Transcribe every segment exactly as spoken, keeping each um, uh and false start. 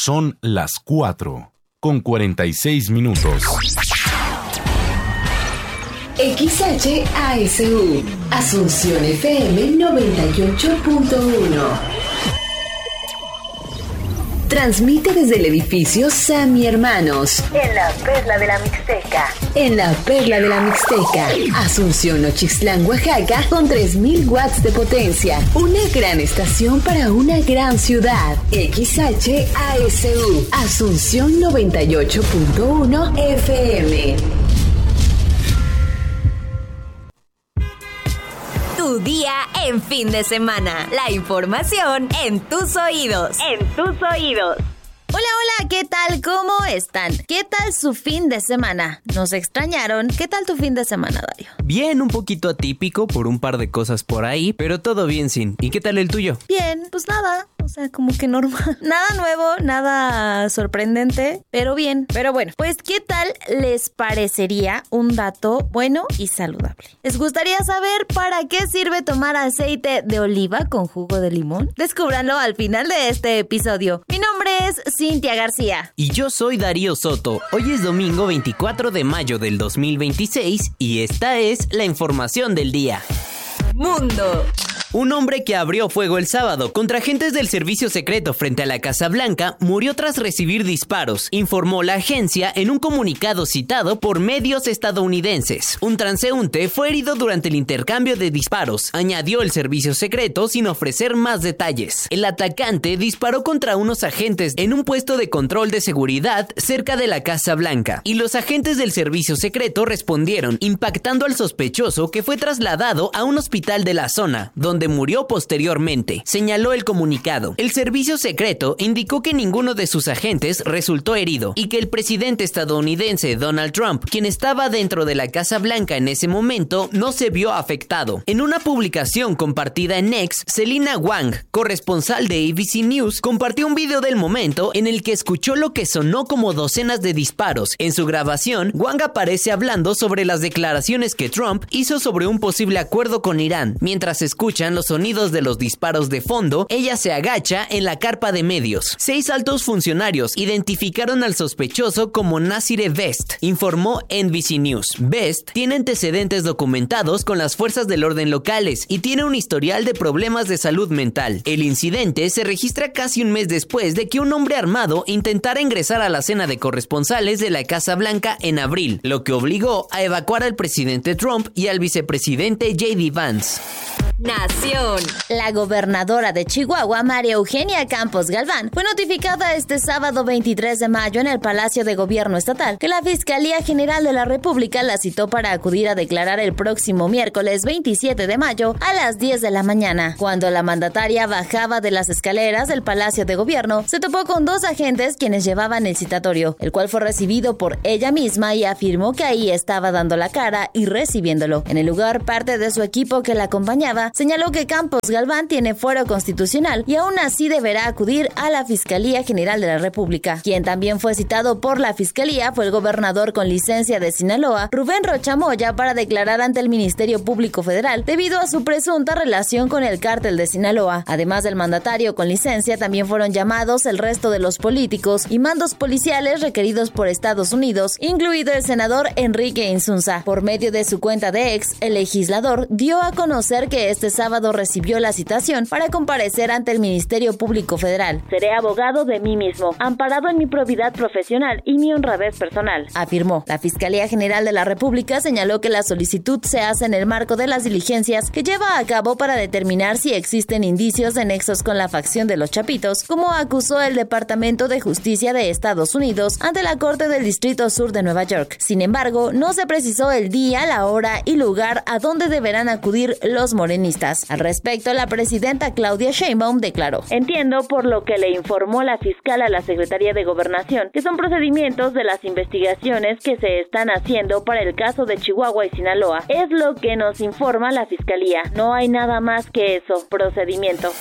Son las cuatro, con cuarenta y seis minutos. X H A S U, Asunción F M noventa y ocho punto uno. Transmite desde el edificio Sammy Hermanos, en la Perla de la Mixteca. En la Perla de la Mixteca, Asunción, Nochixtlán, Oaxaca, con tres mil watts de potencia. Una gran estación para una gran ciudad. X H A S U, Asunción noventa y ocho punto uno F M. Tu día en fin de semana. La información en tus oídos. En tus oídos. Hola, hola, ¿qué tal? ¿Cómo están? ¿Qué tal su fin de semana? ¿Nos extrañaron? ¿Qué tal tu fin de semana, Dario? Bien, un poquito atípico por un par de cosas por ahí, pero todo bien, Sin. ¿Y qué tal el tuyo? Bien, pues nada, o sea, como que normal. Nada nuevo, nada sorprendente, pero bien. Pero bueno, pues ¿qué tal les parecería un dato bueno y saludable? ¿Les gustaría saber para qué sirve tomar aceite de oliva con jugo de limón? Descúbranlo al final de este episodio. Mi nombre es Cintia García. Y yo soy Darío Soto. Hoy es domingo veinticuatro de mayo del dos mil veintiséis y esta es la información del día. Mundo. Un hombre que abrió fuego el sábado contra agentes del servicio secreto frente a la Casa Blanca murió tras recibir disparos, informó la agencia en un comunicado citado por medios estadounidenses. Un transeúnte fue herido durante el intercambio de disparos, añadió el servicio secreto sin ofrecer más detalles. El atacante disparó contra unos agentes en un puesto de control de seguridad cerca de la Casa Blanca, y los agentes del servicio secreto respondieron, impactando al sospechoso, que fue trasladado a un hospital de la zona, donde murió posteriormente, señaló el comunicado. El servicio secreto indicó que ninguno de sus agentes resultó herido y que el presidente estadounidense Donald Trump, quien estaba dentro de la Casa Blanca en ese momento, no se vio afectado. En una publicación compartida en X, Selina Wang, corresponsal de A B C News, compartió un video del momento en el que escuchó lo que sonó como docenas de disparos. En su grabación, Wang aparece hablando sobre las declaraciones que Trump hizo sobre un posible acuerdo con Irán. Mientras escuchan los sonidos de los disparos de fondo, ella se agacha en la carpa de medios. Seis altos funcionarios identificaron al sospechoso como Nasireh Best, informó N B C News. Best tiene antecedentes documentados con las fuerzas del orden locales y tiene un historial de problemas de salud mental. El incidente se registra casi un mes después de que un hombre armado intentara ingresar a la cena de corresponsales de la Casa Blanca en abril, lo que obligó a evacuar al presidente Trump y al vicepresidente J D Vance. Nación. La gobernadora de Chihuahua, María Eugenia Campos Galván, fue notificada este sábado veintitrés de mayo en el Palacio de Gobierno Estatal que la Fiscalía General de la República la citó para acudir a declarar el próximo miércoles veintisiete de mayo a las diez de la mañana. Cuando la mandataria bajaba de las escaleras del Palacio de Gobierno, se topó con dos agentes quienes llevaban el citatorio, el cual fue recibido por ella misma y afirmó que ahí estaba dando la cara y recibiéndolo. En el lugar, parte de su equipo que la acompañaba señaló que Campos Galván tiene fuero constitucional y aún así deberá acudir a la Fiscalía General de la República. Quien también fue citado por la Fiscalía fue el gobernador con licencia de Sinaloa, Rubén Rocha Moya, para declarar ante el Ministerio Público Federal debido a su presunta relación con el cártel de Sinaloa. Además del mandatario con licencia, también fueron llamados el resto de los políticos y mandos policiales requeridos por Estados Unidos, incluido el senador Enrique Insunza. Por medio de su cuenta de X, el legislador dio a conocer que este sábado recibió la citación para comparecer ante el Ministerio Público Federal. Seré abogado de mí mismo, amparado en mi probidad profesional y mi honradez personal, afirmó. La Fiscalía General de la República señaló que la solicitud se hace en el marco de las diligencias que lleva a cabo para determinar si existen indicios de nexos con la facción de los Chapitos, como acusó el Departamento de Justicia de Estados Unidos ante la Corte del Distrito Sur de Nueva York. Sin embargo, no se precisó el día, la hora y lugar a donde deberán acudir los morenistas. Al respecto, la presidenta Claudia Sheinbaum declaró: entiendo por lo que le informó la fiscal a la Secretaría de Gobernación que son procedimientos de las investigaciones que se están haciendo para el caso de Chihuahua y Sinaloa. Es lo que nos informa la fiscalía. No hay nada más que eso. Procedimiento.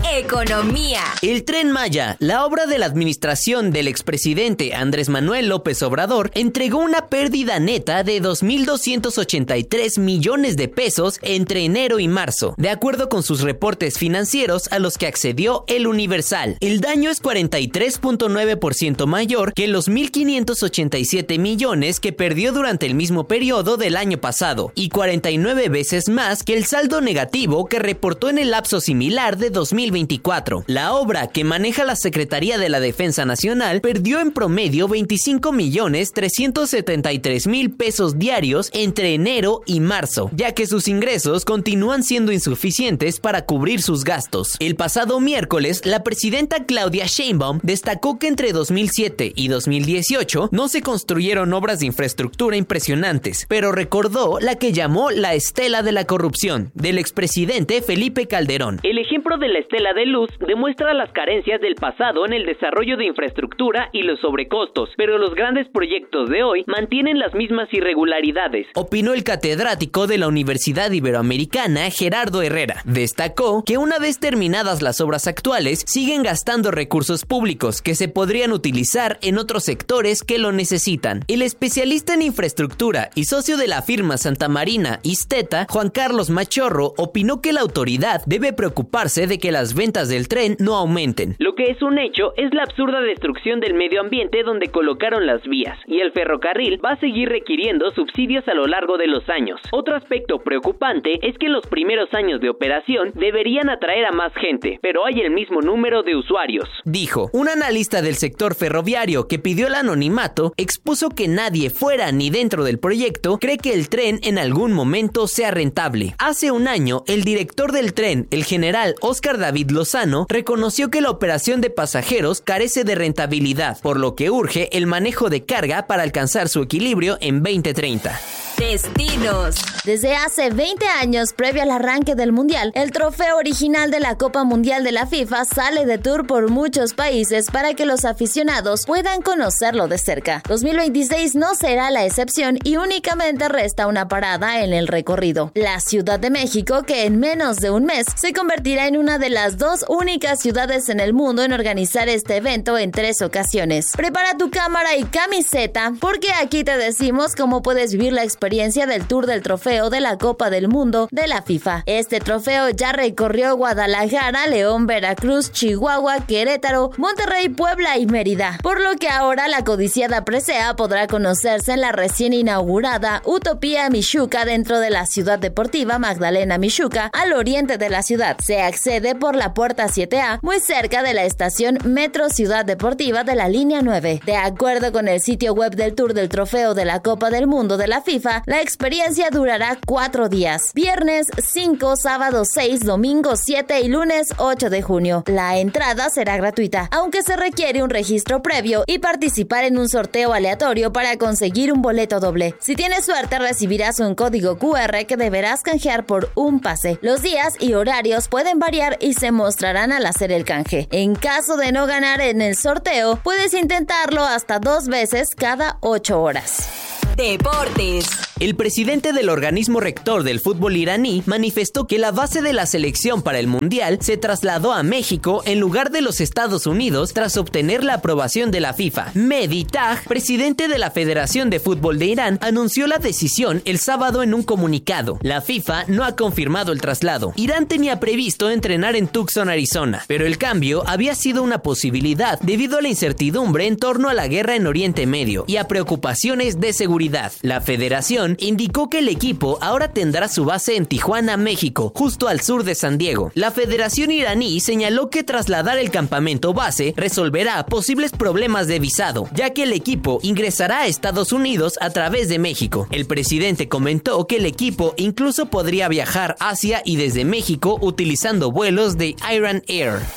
Economía. El Tren Maya, la obra de la administración del expresidente Andrés Manuel López Obrador, entregó una pérdida neta de dos mil doscientos ochenta y tres millones de pesos entre enero y marzo, de acuerdo con sus reportes financieros a los que accedió El Universal. El daño es cuarenta y tres punto nueve por ciento mayor que los mil quinientos ochenta y siete millones que perdió durante el mismo periodo del año pasado, y cuarenta y nueve veces más que el saldo negativo que reportó en el lapso similar de dos mil veinticuatro. La obra, que maneja la Secretaría de la Defensa Nacional, perdió en promedio veinticinco millones trescientos setenta y tres mil pesos diarios entre enero y marzo, ya que sus ingresos continúan siendo insuficientes para cubrir sus gastos. El pasado miércoles, la presidenta Claudia Sheinbaum destacó que entre dos mil siete y dos mil dieciocho no se construyeron obras de infraestructura impresionantes, pero recordó la que llamó la estela de la corrupción del expresidente Felipe Calderón. El ejemplo de la estela de luz demuestra las carencias del pasado en el desarrollo de infraestructura y los sobrecostos, pero los grandes proyectos de hoy mantienen las mismas irregularidades, opinó el catedrático de la Universidad Iberoamericana, Gerardo Herrera. Destacó que una vez terminadas las obras actuales, siguen gastando recursos públicos que se podrían utilizar en otros sectores que lo necesitan. El especialista en infraestructura y socio de la firma Santa Marina Isteta, Juan Carlos Machorro, opinó que la autoridad debe preocuparse de que las ventas del tren no aumenten. Lo que es un hecho es la absurda destrucción del medio ambiente donde colocaron las vías, y el ferrocarril va a seguir requiriendo subsidios a lo largo de los años. Otro aspecto preocupante es que en los primeros años de operación deberían atraer a más gente, pero hay el mismo número de usuarios, dijo. Un analista del sector ferroviario que pidió el anonimato expuso que nadie fuera ni dentro del proyecto cree que el tren en algún momento sea rentable. Hace un año, el director del tren, el general Óscar David Lozano, reconoció que la operación de pasajeros carece de rentabilidad, por lo que urge el manejo de carga para alcanzar su equilibrio en veinte treinta. Destinos. Desde hace veinte años, previo al arranque del Mundial, el trofeo original de la Copa Mundial de la FIFA sale de tour por muchos países para que los aficionados puedan conocerlo de cerca. dos mil veintiséis no será la excepción y únicamente resta una parada en el recorrido: la Ciudad de México, que en menos de un mes se convertirá en una de las dos únicas ciudades en el mundo en organizar este evento en tres ocasiones. Prepara tu cámara y camiseta, porque aquí te decimos cómo puedes vivir la experiencia del Tour del Trofeo de la Copa del Mundo de la FIFA. Este trofeo ya recorrió Guadalajara, León, Veracruz, Chihuahua, Querétaro, Monterrey, Puebla y Mérida, por lo que ahora la codiciada presea podrá conocerse en la recién inaugurada Utopía Mixhuca dentro de la Ciudad Deportiva Magdalena Mixhuca, al oriente de la ciudad. Se accede por la puerta siete A, muy cerca de la estación Metro Ciudad Deportiva de la línea nueve. De acuerdo con el sitio web del Tour del Trofeo de la Copa del Mundo de la FIFA, la experiencia durará cuatro días: viernes cinco, sábado seis, domingo siete y lunes ocho de junio. La entrada será gratuita, aunque se requiere un registro previo y participar en un sorteo aleatorio para conseguir un boleto doble. Si tienes suerte, recibirás un código cu erre que deberás canjear por un pase. Los días y horarios pueden variar y se mostrarán al hacer el canje. En caso de no ganar en el sorteo, puedes intentarlo hasta dos veces cada ocho horas. Deportes. El presidente del organismo rector del fútbol iraní manifestó que la base de la selección para el Mundial se trasladó a México en lugar de los Estados Unidos tras obtener la aprobación de la FIFA. Mehdi Taj, presidente de la Federación de Fútbol de Irán, anunció la decisión el sábado en un comunicado. La FIFA no ha confirmado el traslado. Irán tenía previsto entrenar en Tucson, Arizona, pero el cambio había sido una posibilidad debido a la incertidumbre en torno a la guerra en Oriente Medio y a preocupaciones de seguridad. La federación indicó que el equipo ahora tendrá su base en Tijuana, México, justo al sur de San Diego. La Federación iraní señaló que trasladar el campamento base resolverá posibles problemas de visado, ya que el equipo ingresará a Estados Unidos a través de México. El presidente comentó que el equipo incluso podría viajar hacia y desde México utilizando vuelos de Iran Air.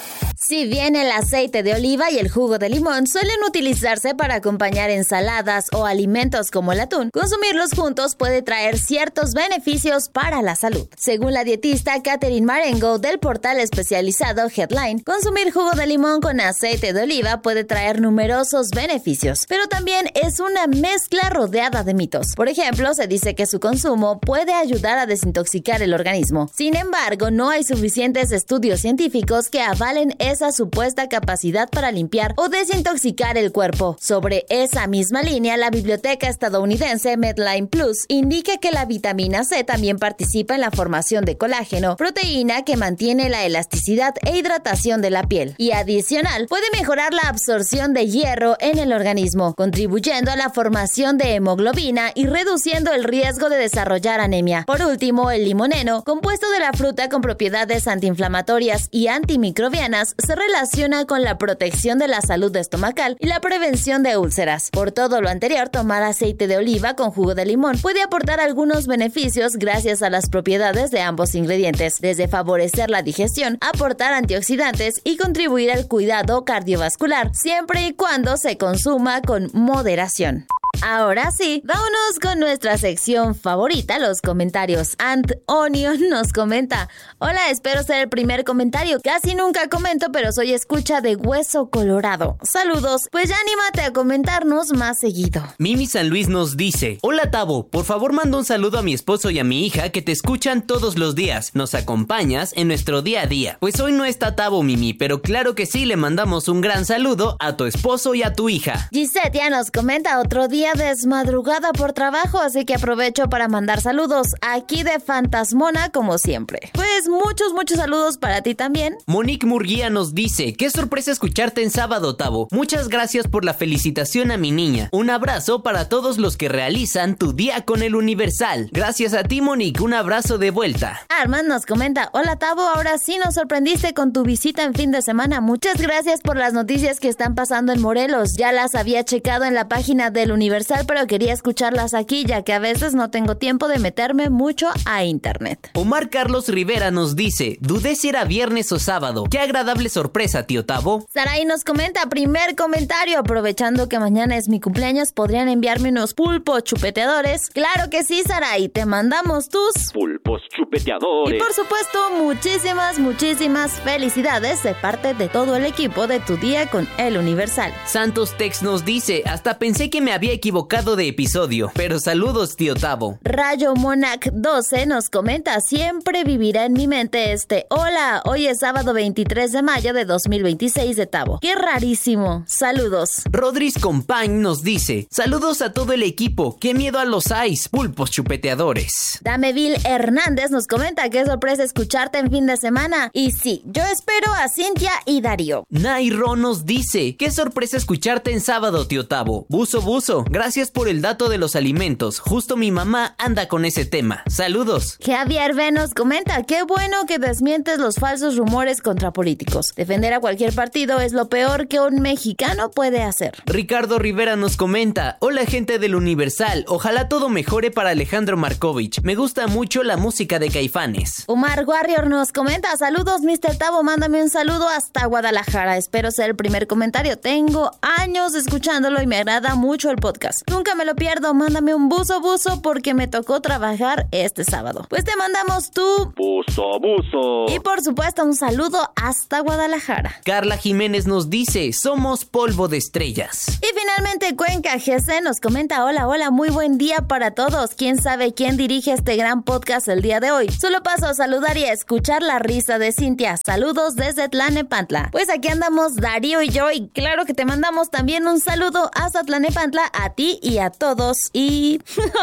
Si bien el aceite de oliva y el jugo de limón suelen utilizarse para acompañar ensaladas o alimentos como el atún, consumirlos juntos puede traer ciertos beneficios para la salud. Según la dietista Catherine Marengo del portal especializado Headline, consumir jugo de limón con aceite de oliva puede traer numerosos beneficios, pero también es una mezcla rodeada de mitos. Por ejemplo, se dice que su consumo puede ayudar a desintoxicar el organismo. Sin embargo, no hay suficientes estudios científicos que avalen esa supuesta capacidad para limpiar o desintoxicar el cuerpo. Sobre esa misma línea, la biblioteca estadounidense Medline Plus indica que la vitamina C también participa en la formación de colágeno, proteína que mantiene la elasticidad e hidratación de la piel, y adicional puede mejorar la absorción de hierro en el organismo, contribuyendo a la formación de hemoglobina y reduciendo el riesgo de desarrollar anemia. Por último, el limoneno, compuesto de la fruta con propiedades antiinflamatorias y antimicrobianas, se relaciona con la protección de la salud estomacal y la prevención de úlceras. Por todo lo anterior, tomar aceite de oliva con jugo de limón puede aportar algunos beneficios gracias a las propiedades de ambos ingredientes, desde favorecer la digestión, aportar antioxidantes y contribuir al cuidado cardiovascular, siempre y cuando se consuma con moderación. Ahora sí, vámonos con nuestra sección favorita, los comentarios. Antonio nos comenta: hola, espero ser el primer comentario. Casi nunca comento, pero soy escucha de Hueso Colorado. Saludos. Pues ya anímate a comentarnos más seguido. Mimi San Luis nos dice: hola Tavo, por favor manda un saludo a mi esposo y a mi hija que te escuchan todos los días. Nos acompañas en nuestro día a día. Pues hoy no está Tavo, Mimi, pero claro que sí, le mandamos un gran saludo a tu esposo y a tu hija. Gisette ya nos comenta: otro día desmadrugada por trabajo, así que aprovecho para mandar saludos aquí de Fantasmona como siempre. Pues muchos, muchos saludos para ti también. Monique Murguía nos dice: qué sorpresa escucharte en sábado, Tavo. Muchas gracias por la felicitación a mi niña. Un abrazo para todos los que realizan tu día con el Universal. Gracias a ti, Monique, un abrazo de vuelta. Armand nos comenta: hola Tavo, ahora sí nos sorprendiste con tu visita en fin de semana. Muchas gracias por las noticias que están pasando en Morelos. Ya las había checado en la página del Universal, pero quería escucharlas aquí, ya que a veces no tengo tiempo de meterme mucho a internet. Omar Carlos Rivera nos dice: dudé si era viernes o sábado. Qué agradable sorpresa, tío Tavo. Sarai nos comenta: primer comentario, aprovechando que mañana es mi cumpleaños, ¿podrían enviarme unos pulpos chupeteadores? Claro que sí, Sarai, te mandamos tus pulpos chupeteadores. Y por supuesto, muchísimas, muchísimas felicidades de parte de todo el equipo de Tu Día con el Universal. Santos Tex nos dice: hasta pensé que me había equivocado de episodio, pero saludos, tío Tavo. Rayo Monac doce nos comenta: siempre vivirá en mi mente este hola, hoy es sábado veintitrés de mayo de dos mil veintiséis de Tavo. Qué rarísimo. Saludos. Rodríguez Compañ nos dice: saludos a todo el equipo, qué miedo a los ice, pulpos chupeteadores. Dameville Hernández nos comenta: qué sorpresa escucharte en fin de semana. Y sí, yo espero a Cintia y Darío. Nairo nos dice: qué sorpresa escucharte en sábado, tío Tavo. Buzo, buzo, gracias por el dato de los alimentos. Justo mi mamá anda con ese tema. Saludos. Javier B nos comenta: qué bueno que desmientes los falsos rumores contra políticos. Defender a cualquier partido es lo peor que un mexicano puede hacer. Ricardo Rivera nos comenta: hola gente del Universal, ojalá todo mejore para Alejandro Markovich. Me gusta mucho la música de Caifanes. Omar Warrior nos comenta: saludos mister Tavo, mándame un saludo hasta Guadalajara. Espero ser el primer comentario. Tengo años escuchándolo y me agrada mucho el podcast. Nunca me lo pierdo, mándame un buzo buzo porque me tocó trabajar este sábado. Pues te mandamos tu buzo buzo. Y por supuesto un saludo hasta Guadalajara. Carla Jiménez nos dice: somos polvo de estrellas. Y finalmente Cuenca G C nos comenta: hola, hola, muy buen día para todos. ¿Quién sabe quién dirige este gran podcast el día de hoy? Solo paso a saludar y a escuchar la risa de Cintia. Saludos desde Tlanepantla. Pues aquí andamos Darío y yo, y claro que te mandamos también un saludo hasta Tlanepantla, a ti y a todos. Y...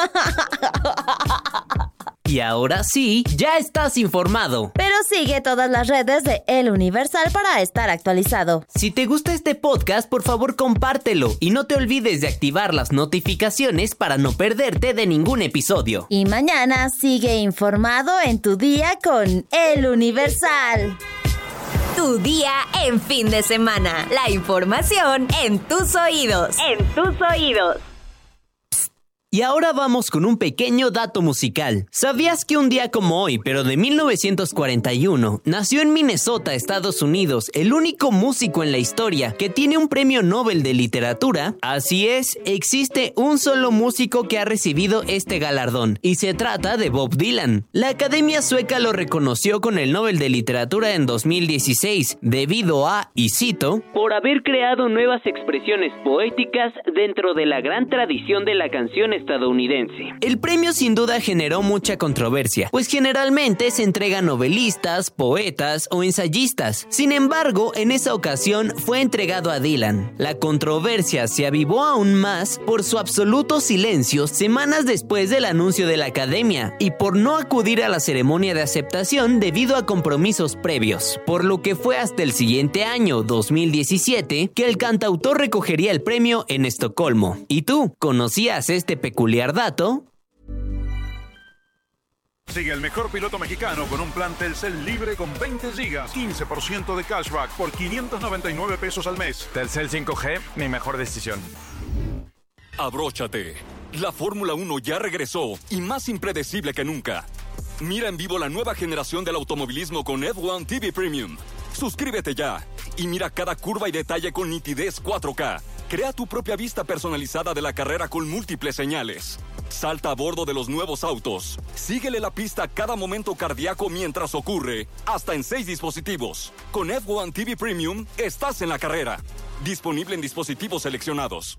Y ahora sí, ya estás informado. Pero sigue todas las redes de El Universal para estar actualizado. Si te gusta este podcast, por favor compártelo y no te olvides de activar las notificaciones para no perderte de ningún episodio. Y mañana sigue informado en Tu Día con El Universal. Tu día en fin de semana. La información en tus oídos. En tus oídos. Y ahora vamos con un pequeño dato musical. ¿Sabías que un día como hoy, pero de mil novecientos cuarenta y uno, nació en Minnesota, Estados Unidos, el único músico en la historia que tiene un premio Nobel de literatura? Así es, existe un solo músico que ha recibido este galardón, y se trata de Bob Dylan. La Academia Sueca lo reconoció con el Nobel de literatura en dos mil dieciséis, debido a, y cito, por haber creado nuevas expresiones poéticas dentro de la gran tradición de la canción estadounidense. El premio sin duda generó mucha controversia, pues generalmente se entrega a novelistas, poetas o ensayistas. Sin embargo, en esa ocasión fue entregado a Dylan. La controversia se avivó aún más por su absoluto silencio semanas después del anuncio de la Academia y por no acudir a la ceremonia de aceptación debido a compromisos previos, por lo que fue hasta el siguiente año, dos mil diecisiete, que el cantautor recogería el premio en Estocolmo. ¿Y tú, conocías este peculiar dato? Sigue el mejor piloto mexicano con un plan Telcel libre con veinte gigas, quince por ciento de cashback por quinientos noventa y nueve pesos al mes. Telcel cinco G, mi mejor decisión. Abróchate. La Fórmula uno ya regresó y más impredecible que nunca. Mira en vivo la nueva generación del automovilismo con F uno T V Premium. Suscríbete ya y mira cada curva y detalle con nitidez cuatro K. Crea tu propia vista personalizada de la carrera con múltiples señales. Salta a bordo de los nuevos autos. Síguele la pista a cada momento cardíaco mientras ocurre, hasta en seis dispositivos. Con F uno T V Premium, estás en la carrera. Disponible en dispositivos seleccionados.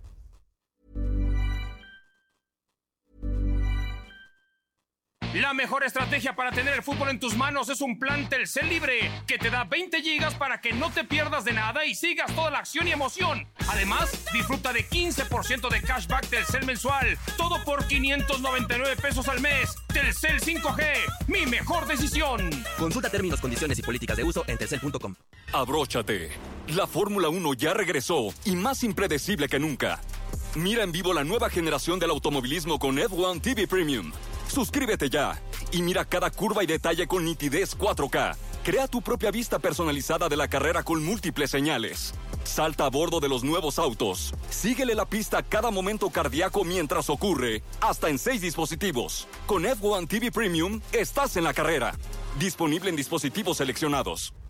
La mejor estrategia para tener el fútbol en tus manos es un plan Telcel libre que te da veinte gigas para que no te pierdas de nada y sigas toda la acción y emoción. Además, disfruta de quince por ciento de cashback Telcel mensual, todo por quinientos noventa y nueve pesos al mes. Telcel cinco G, mi mejor decisión. Consulta términos, condiciones y políticas de uso en telcel punto com. Abróchate. La Fórmula uno ya regresó y más impredecible que nunca. Mira en vivo la nueva generación del automovilismo con F uno T V Premium. Suscríbete ya y mira cada curva y detalle con nitidez cuatro K. Crea tu propia vista personalizada de la carrera con múltiples señales. Salta a bordo de los nuevos autos. Síguele la pista a cada momento cardíaco mientras ocurre, hasta en seis dispositivos. Con F uno T V Premium, estás en la carrera. Disponible en dispositivos seleccionados.